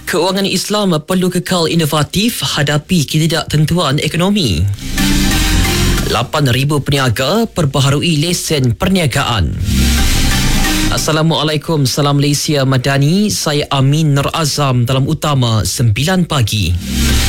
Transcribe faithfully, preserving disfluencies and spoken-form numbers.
Kewangan Islam perlu kekal inovatif hadapi ketidaktentuan ekonomi. lapan ribu peniaga perbaharui lesen perniagaan. Assalamualaikum, salam Malaysia Madani. Saya Amin Nur Azam dalam Utama sembilan pagi.